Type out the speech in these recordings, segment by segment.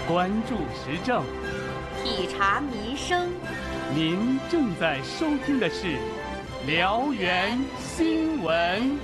关注时政， 体察民生。 您正在收听的是辽源新闻。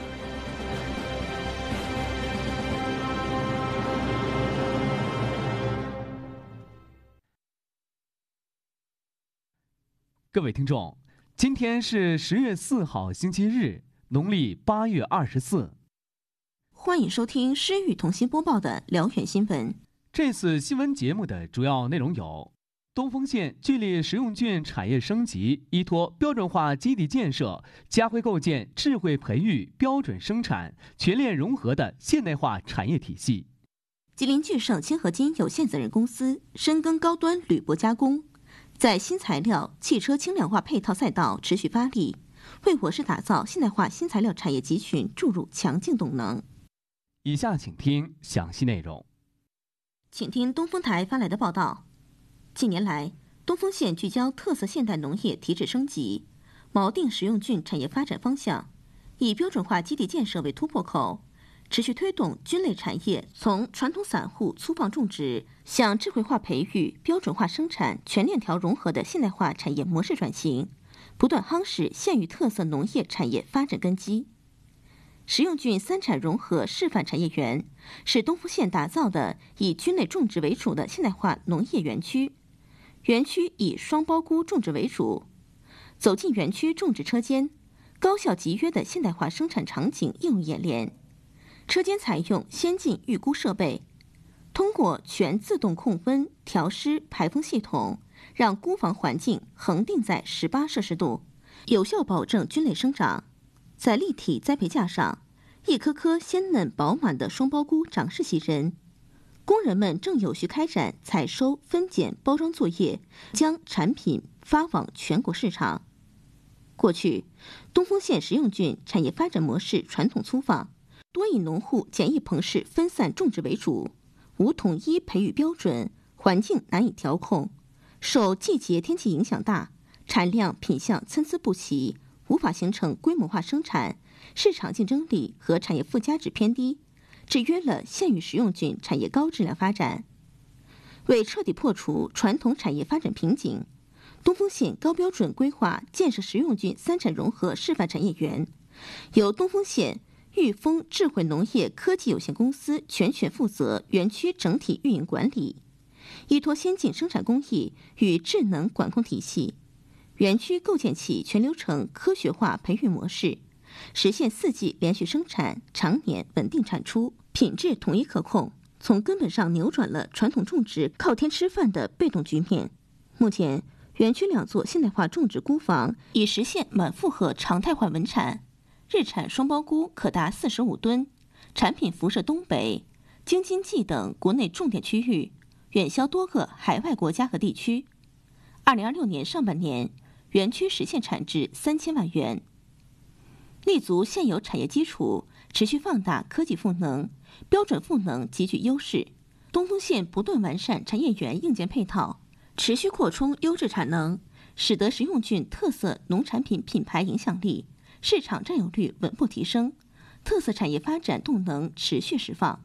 各位听众，今天是10月4号星期日，农历8月24。 欢迎收听诗雨同心播报的辽源新闻。 这次新闻节目的主要内容有：东丰县聚力食用菌产业升级，依托标准化基地建设，加快构建智慧培育、标准生产、全链融合的现代化产业体系。 吉林巨盛清合金有限责任公司深耕高端铝箔加工，在新材料、汽车轻量化配套赛道持续发力，为我市打造现代化新材料产业集群注入强劲动能。 以下请听详细内容。 请听东风台发来的报道。近年来，东丰县聚焦特色现代农业提质升级，锚定食用菌产业发展方向，以标准化基地建设为突破口，持续推动菌类产业从传统散户粗放种植向智慧化培育、标准化生产、全链条融合的现代化产业模式转型，不断夯实县域特色农业产业发展根基。食用菌三产融合示范产业园是东丰县打造的以菌类种植为主的现代化农业园区。园区以双苞菇种植为主，走进园区种植车间，高效集约的现代化生产场景映入眼帘。车间采用先进预估设备，通过全自动控温、调湿、排风系统，让菇房环境恒定在18摄氏度，有效保证菌类生长。在立体栽培架上，一颗颗鲜嫩饱满的双苞菇长势喜人。工人们正有序开展采收、分拣、包装作业，将产品发往全国市场。过去，东丰县食用菌产业发展模式传统粗放，多以农户简易棚式分散种植为主，无统一培育标准，环境难以调控，受季节天气影响大，产量品相参差不齐，无法形成规模化生产，市场竞争力和产业附加值偏低，制约了县域食用菌产业高质量发展。为彻底破除传统产业发展瓶颈，东丰县高标准规划建设食用菌三产融合示范产业园，由东丰县裕丰智慧农业科技有限公司全权负责园区整体运营管理，依托先进生产工艺与智能管控体系，园区构建起全流程科学化培育模式，实现4季连续生产、常年稳定产出、品质统一可控，从根本上扭转了传统种植靠天吃饭的被动局面。目前，园区2座现代化种植菇房已实现满负荷常态化稳产，日产双苞菇可达45吨，产品辐射东北、京津冀等国内重点区域，远销多个海外国家和地区。2026年上半年，园区实现产值3000万元。立足现有产业基础，持续放大科技赋能，标准赋能极具优势。东丰县不断完善产业园硬件配套，持续扩充优质产能，使得食用菌特色农产品品牌影响力、市场占有率稳步提升，特色产业发展动能持续释放。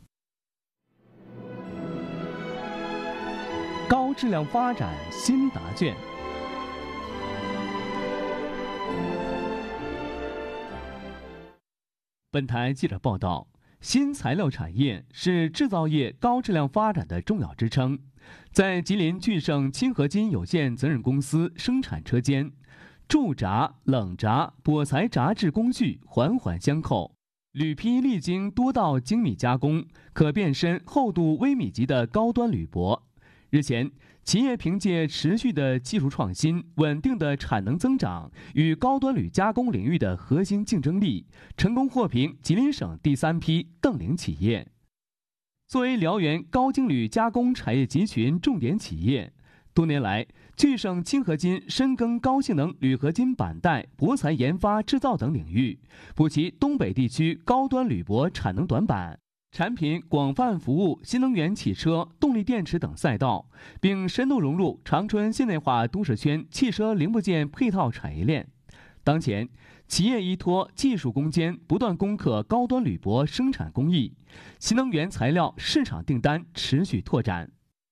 高质量发展新答卷。本台记者报道，新材料产业是制造业高质量发展的重要支撑。在吉林巨盛清合金有限责任公司生产车间，驻炸、冷炸、剥材炸制工序环环相扣，铝坯历经多道精密加工，可变身厚度微米级的高端铝箔。日前，企业凭借持续的技术创新、稳定的产能增长与高端铝加工领域的核心竞争力，成功获评吉林省第3批瞪羚企业。作为辽源高精铝加工产业集群重点企业，多年来，巨盛清合金深耕高性能铝合金板带、薄材研发制造等领域，补齐东北地区高端铝箔产能短板。产品广泛服务新能源汽车、动力电池等赛道，并深度融入长春现代化都市圈汽车零部件配套产业链。当前，企业依托技术攻坚，不断攻克高端铝箔生产工艺，新能源材料市场订单持续拓展。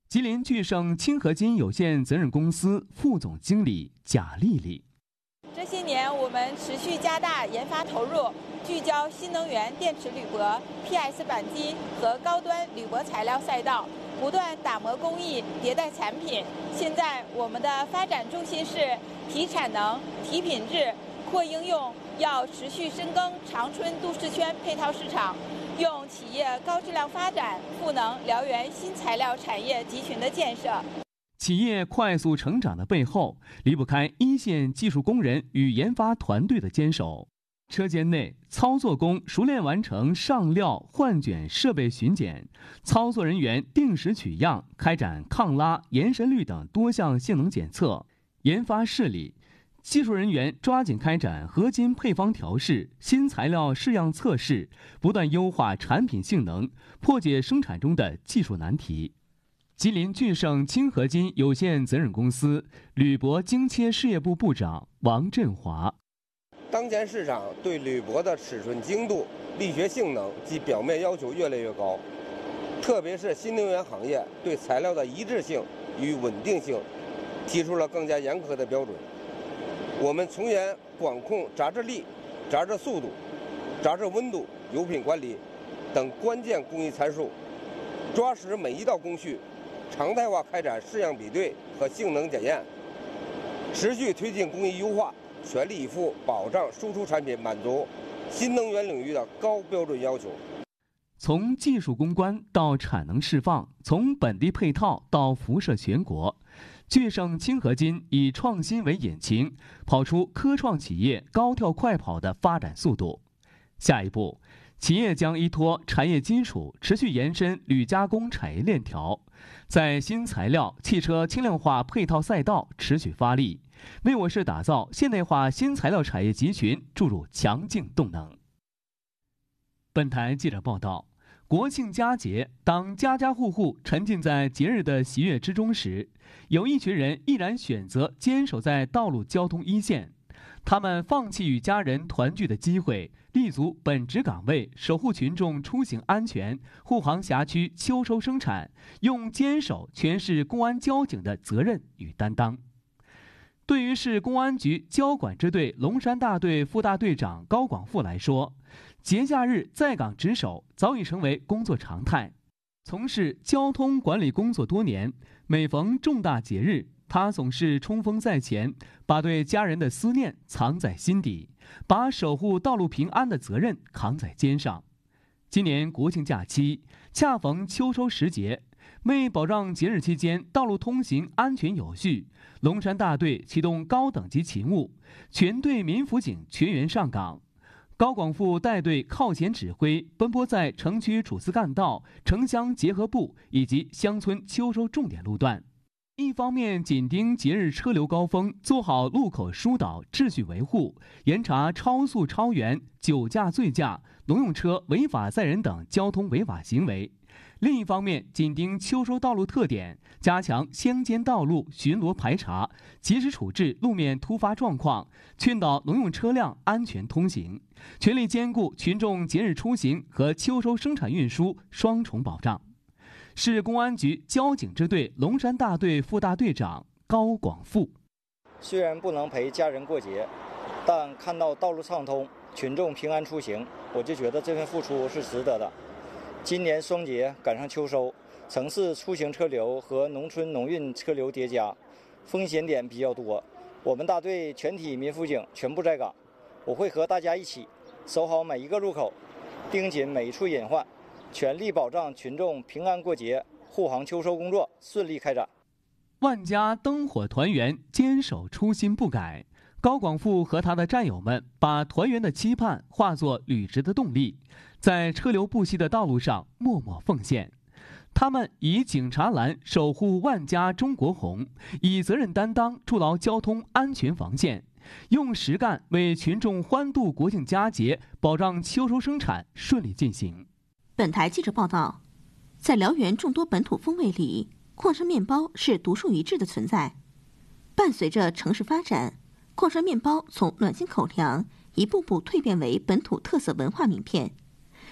吉林聚盛清合金有限责任公司副总经理贾丽丽。 这些年，我们持续加大研发投入，聚焦新能源电池铝箔、PS 钣金和高端铝箔材料赛道，不断打磨工艺，迭代产品。现在，我们的发展重心是提产能、提品质、扩应用，要持续深耕长春都市圈配套市场，用企业高质量发展赋能辽源新材料产业集群的建设。 企业快速成长的背后，离不开一线技术工人与研发团队的坚守。车间内，操作工熟练完成上料、换卷设备巡检，操作人员定时取样，开展抗拉、延伸率等多项性能检测。研发室里，技术人员抓紧开展合金配方调试、新材料试样测试，不断优化产品性能，破解生产中的技术难题。吉林聚盛清合金有限责任公司铝箔精切事业部部长王振华。 当前市场对铝箔的尺寸精度、力学性能及表面要求越来越高，特别是新能源行业对材料的一致性与稳定性提出了更加严苛的标准。我们从严管控炸制力、炸制速度、炸制温度、油品管理等关键工艺参数，抓实每一道工序，常态化开展试样比对和性能检验，持续推进工艺优化，全力以赴保障输出产品满足新能源领域的高标准要求。 从技术攻关到产能释放，从本地配套到辐射全国，聚盛清合金以创新为引擎，跑出科创企业高跳快跑的发展速度。下一步，企业将依托产业基础，持续延伸铝加工产业链条，在新材料、汽车轻量化配套赛道持续发力，为我市打造现代化新材料产业集群注入强劲动能。本台记者报道，国庆佳节，当家家户户沉浸在节日的喜悦之中时，有一群人毅然选择坚守在道路交通一线。他们放弃与家人团聚的机会，立足本职岗位，守护群众出行安全，护航辖区秋收生产，用坚守诠释公安交警的责任与担当。对于市公安局交管支队龙山大队副大队长高广富来说，节假日在岗值守早已成为工作常态。从事交通管理工作多年，每逢重大节日，他总是冲锋在前，把对家人的思念藏在心底，把守护道路平安的责任扛在肩上。今年国庆假期恰逢秋收时节，为保障节日期间道路通行安全有序，龙山大队启动高等级勤务，全队民辅警全员上岗。高广富带队靠前指挥，奔波在城区主次干道、城乡结合部以及乡村秋收重点路段。一方面紧盯节日车流高峰，做好路口疏导秩序维护，严查超速超员、酒驾醉驾、农用车违法载人等交通违法行为；另一方面紧盯秋收道路特点，加强乡间道路巡逻排查，及时处置路面突发状况，劝导农用车辆安全通行，全力兼顾群众节日出行和秋收生产运输双重保障。市公安局交警支队龙山大队副大队长高广富： 虽然不能陪家人过节，但看到道路畅通，群众平安出行，我就觉得这份付出是值得的。今年双节赶上秋收，城市出行车流和农村农运车流叠加，风险点比较多。我们大队全体民辅警全部在岗，我会和大家一起守好每一个路口，盯紧每一处隐患，全力保障群众平安过节，护航秋收工作顺利开展。 万家灯火团圆，坚守初心不改。高广富和他的战友们把团圆的期盼化作履职的动力，在车流不息的道路上默默奉献。他们以警察蓝守护万家中国红，以责任担当筑牢交通安全防线，用实干为群众欢度国庆佳节，保障秋收生产顺利进行。 本台记者报道，在辽源众多本土风味里，矿山面包是独树一帜的存在。伴随着城市发展，矿山面包从暖心口粮一步步蜕变为本土特色文化名片。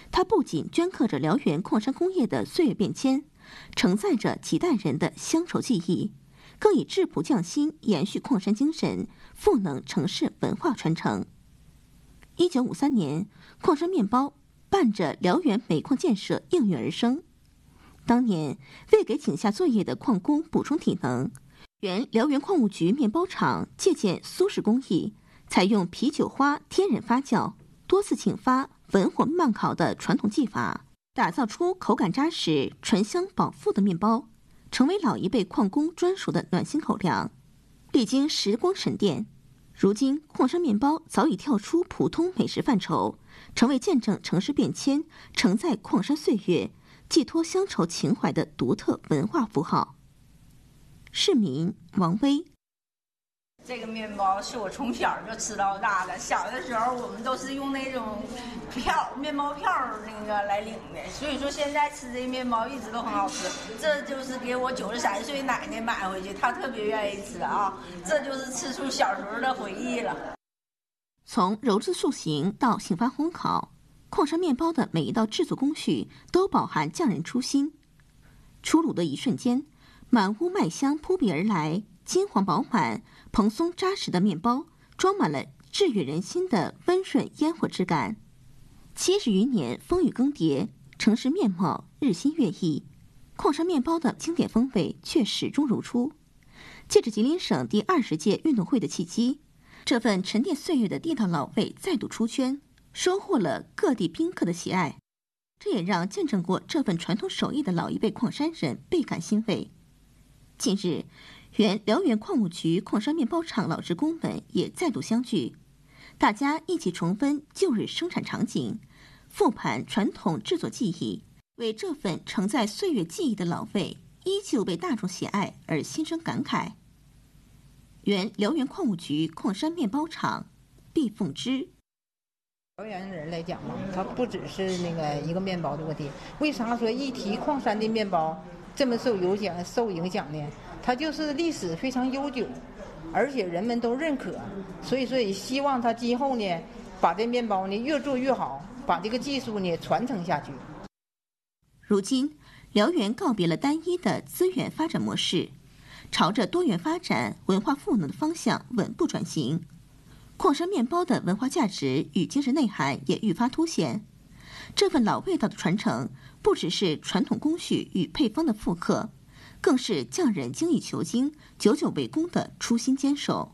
它不仅镌刻着辽源矿山工业的岁月变迁，承载着几代人的乡愁记忆，更以质朴匠心延续矿山精神，赋能城市文化传承。1953年，矿山面包伴着辽源煤矿建设应运而生。当年，为给井下作业的矿工补充体能，原辽源矿务局面包厂借鉴苏式工艺，采用啤酒花天然发酵、多次请发、文火慢烤的传统技法，打造出口感扎实、醇香饱腹的面包，成为老一辈矿工专属的暖心口粮。历经时光沉淀，如今矿山面包早已跳出普通美食范畴，成为见证城市变迁、承载矿山岁月、寄托乡愁情怀的独特文化符号。市民王威： 这个面包是我从小就吃到大的，小的时候我们都是用那种面包票来领的，所以说现在吃这面包一直都很好吃。这就是给我93岁奶奶买回去，她特别愿意吃啊，这就是吃出小时候的回忆了。 从揉制塑形到醒发烘烤，矿山面包的每一道制作工序都饱含匠人初心。出炉的一瞬间，满屋麦香扑鼻而来，金黄饱满、蓬松扎实的面包装满了治愈人心的温润烟火之感。70余年风雨更迭，城市面貌日新月异，矿山面包的经典风味却始终如初。借着吉林省第20届运动会的契机，这份沉淀岁月的地道老味再度出圈，收获了各地宾客的喜爱。这也让见证过这份传统手艺的老一辈矿山人倍感欣慰。近日，原辽源矿务局矿山面包厂老职工们也再度相聚，大家一起重温旧日生产场景，复盘传统制作技艺，为这份承载岁月记忆的老味依旧被大众喜爱而心生感慨。原辽源矿务局矿山面包厂毕凤芝： 辽源人来讲嘛，它不只是一个面包的问题。为啥说一提矿山的面包这么受影响呢？它就是历史非常悠久，而且人们都认可，所以说也希望它今后呢，把这面包呢越做越好，把这个技术呢传承下去。 如今，辽源告别了单一的资源发展模式，朝着多元发展、文化赋能的方向稳步转型。矿山面包的文化价值与精神内涵也愈发凸显。这份老味道的传承，不只是传统工序与配方的复刻，更是匠人精益求精、久久为功的初心坚守。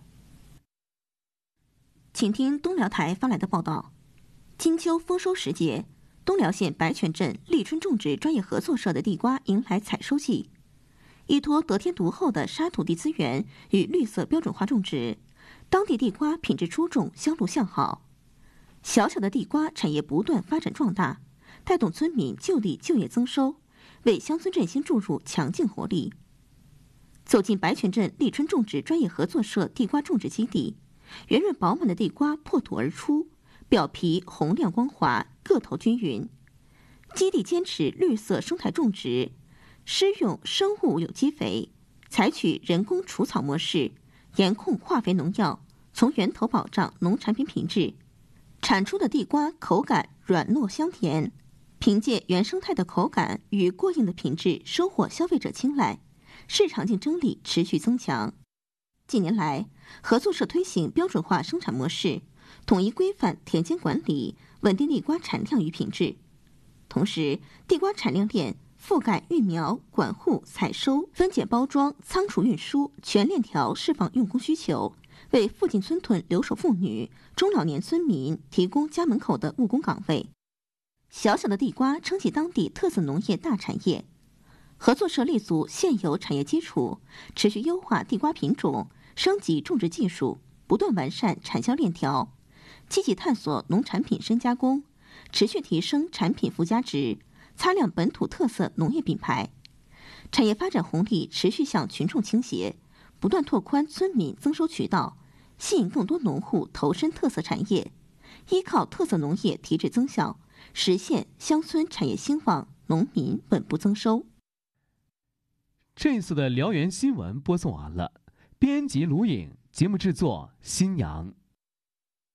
请听东辽台发来的报道：金秋丰收时节，东辽县白泉镇立春种植专业合作社的地瓜迎来采收季。依托得天独厚的沙土地资源与绿色标准化种植，当地地瓜品质出众，销路向好。小小的地瓜产业不断发展壮大，带动村民就地就业增收，为乡村振兴注入强劲活力。走进白泉镇立春种植专业合作社地瓜种植基地，圆润饱满的地瓜破土而出，表皮红亮光滑，个头均匀。基地坚持绿色生态种植，施用生物有机肥，采取人工除草模式，严控化肥农药，从源头保障农产品品质。产出的地瓜口感软糯香甜，凭借原生态的口感与过硬的品质收获消费者青睐，市场竞争力持续增强。近年来，合作社推行标准化生产模式，统一规范田间管理，稳定地瓜产量与品质。同时，地瓜产量链覆盖育苗、管护、采收、分拣包装、仓储运输，全链条释放用工需求，为附近村屯留守妇女、中老年村民提供家门口的务工岗位。小小的地瓜撑起当地特色农业大产业。合作社立足现有产业基础，持续优化地瓜品种，升级种植技术，不断完善产销链条，积极探索农产品深加工，持续提升产品附加值，擦亮本土特色农业品牌。产业发展红利持续向群众倾斜，不断拓宽村民增收渠道，吸引更多农户投身特色产业，依靠特色农业提质增效，实现乡村产业兴旺，农民稳步增收。 这次的辽源新闻播送完了，编辑卢颖，节目制作新阳。